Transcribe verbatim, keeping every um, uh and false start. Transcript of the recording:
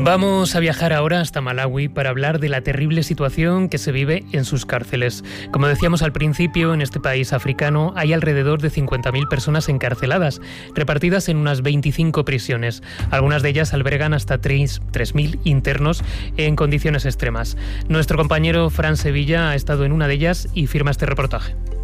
Vamos a viajar ahora hasta Malawi para hablar de la terrible situación que se vive en sus cárceles. Como decíamos al principio, en este país africano hay alrededor de cincuenta mil personas encarceladas, repartidas en unas veinticinco prisiones. Algunas de ellas albergan hasta tres mil internos en condiciones extremas. Nuestro compañero Fran Sevilla ha estado en una de ellas y firma este reportaje.